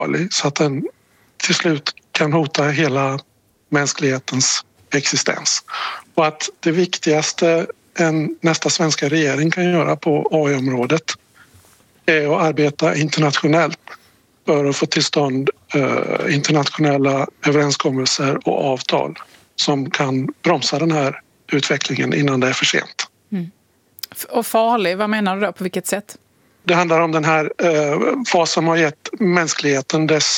så att den till slut kan hota hela mänsklighetens existens. Och att det viktigaste nästa svenska regering kan göra på AI-området är att arbeta internationellt för att få till stånd internationella överenskommelser och avtal som kan bromsa den här utvecklingen innan det är för sent. Mm. Och farlig, vad menar du då? På vilket sätt? Det handlar om den här fas som har gett mänskligheten dess...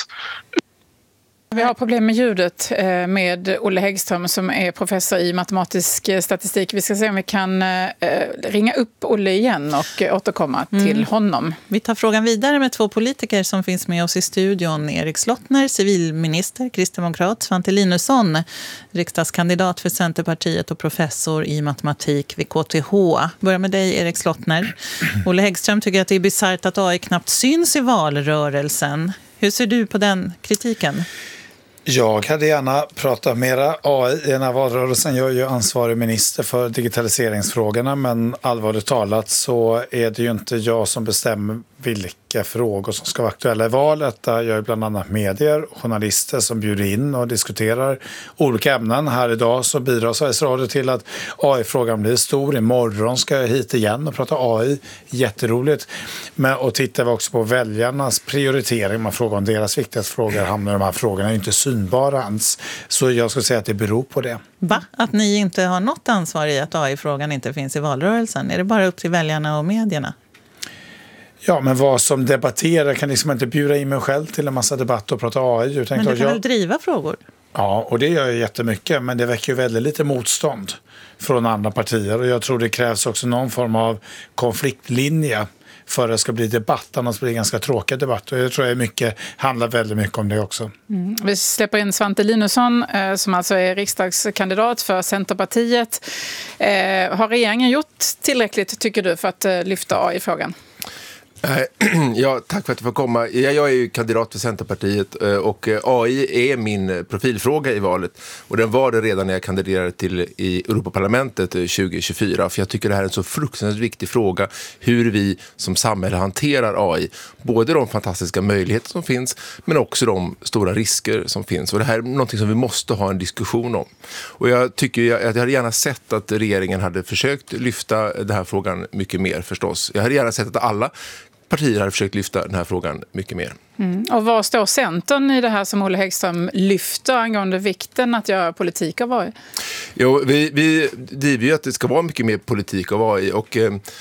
Vi har problem med ljudet med Olle Häggström som är professor i matematisk statistik. Vi ska se om vi kan ringa upp Olle igen och återkomma till honom. Vi tar frågan vidare med två politiker som finns med oss i studion. Erik Slottner, civilminister, kristdemokrat, Svante Linusson, riksdagskandidat för Centerpartiet och professor i matematik vid KTH. Börjar med dig, Erik Slottner. Olle Häggström tycker att det är bisarrt att AI knappt syns i valrörelsen. Hur ser du på den kritiken? Jag hade gärna pratat mera AI i den här valrörelsen. Jag är ju ansvarig minister för digitaliseringsfrågorna, men allvarligt talat så är det ju inte jag som bestämmer vilka frågor som ska vara aktuella i valet. Jag är bland annat medier och journalister som bjuder in och diskuterar olika ämnen. Här idag så bidrar Sveriges Radio till att AI-frågan blir stor. Imorgon ska jag hit igen och prata AI. Jätteroligt. Och tittar vi också på väljarnas prioritering. Man frågar om deras viktigaste frågor hamnar de här frågorna är inte synbara ens. Så jag skulle säga att det beror på det. Va? Att ni inte har något ansvar i att AI-frågan inte finns i valrörelsen? Är det bara upp till väljarna och medierna? Ja, men vad som debatterar kan liksom inte bjuda in mig själv till en massa debatt och prata AI. Men du kan väl driva frågor? Ja, och det gör jag jättemycket, men det väcker ju väldigt lite motstånd från andra partier. Och jag tror det krävs också någon form av konfliktlinje för att det ska bli debatt, annars blir det ganska tråkig debatt. Och jag tror att handlar väldigt mycket om det också. Vi släpper in Svante Linusson som alltså är riksdagskandidat för Centerpartiet. Har regeringen gjort tillräckligt, tycker du, för att lyfta AI-frågan? Ja, tack för att du får komma. Jag är ju kandidat för Centerpartiet och AI är min profilfråga i valet. Och den var det redan när jag kandiderade till i Europaparlamentet 2024. För jag tycker det här är en så fruktansvärt viktig fråga. Hur vi som samhälle hanterar AI. Både de fantastiska möjligheter som finns men också de stora risker som finns. Och det här är någonting som vi måste ha en diskussion om. Och jag tycker att jag hade gärna sett att regeringen hade försökt lyfta den här frågan mycket mer förstås. Jag hade gärna sett att alla partier har försökt lyfta den här frågan mycket mer. Och var står Centern i det här som Olle Häggström lyfter angående vikten att göra politik av AI? Jo, vi driver ju att det ska vara mycket mer politik av AI och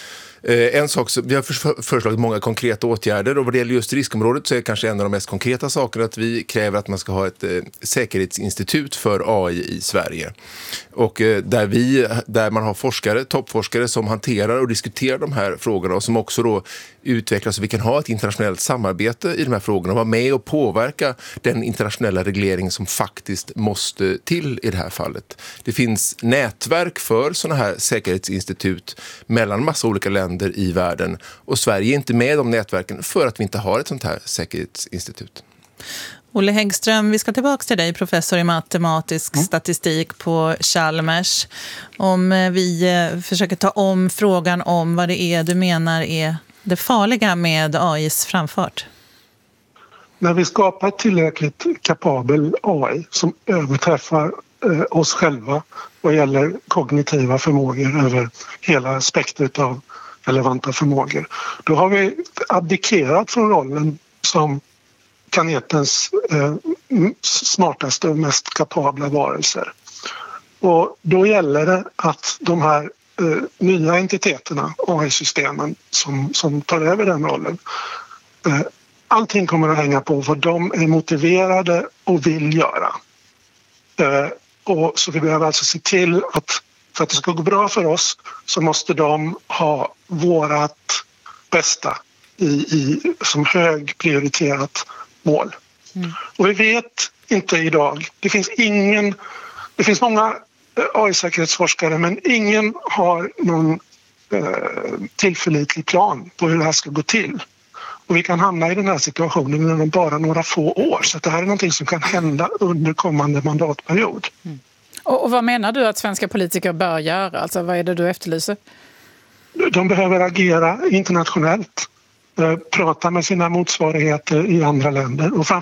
en sak, vi har föreslagit många konkreta åtgärder och vad det gäller just riskområdet så är kanske en av de mest konkreta sakerna att vi kräver att man ska ha ett säkerhetsinstitut för AI i Sverige. Och där man har toppforskare som hanterar och diskuterar de här frågorna och som också då utvecklas så vi kan ha ett internationellt samarbete i de här frågorna och vara med och påverka den internationella reglering som faktiskt måste till i det här fallet. Det finns nätverk för sådana här säkerhetsinstitut mellan massa olika länder i världen och Sverige är inte med i de nätverken för att vi inte har ett sånt här säkerhetsinstitut. Olle Häggström, vi ska tillbaka till dig, professor i matematisk statistik på Chalmers. Om vi försöker ta om frågan om vad det är du menar är det farliga med AIs framfart. När vi skapar tillräckligt kapabel AI som överträffar oss själva vad gäller kognitiva förmågor över hela spektret av relevanta förmågor, då har vi abdikerat från rollen som planetens smartaste och mest kapabla varelser. Och då gäller det att de här nya entiteterna, AI-systemen som tar över den rollen, allting kommer att hänga på vad de är motiverade och vill göra. Och så vi behöver alltså se till att för att det ska gå bra för oss så måste de ha vårat bästa som hög prioriterat mål. Och vi vet inte idag, det finns många AI-säkerhetsforskare men ingen har någon tillförlitlig plan på hur det här ska gå till. Och vi kan hamna i den här situationen inom bara några få år. Så det här är någonting som kan hända under kommande mandatperiod. Och vad menar du att svenska politiker bör göra? Alltså vad är det du efterlyser? De behöver agera internationellt prata med sina motsvarigheter i andra länder och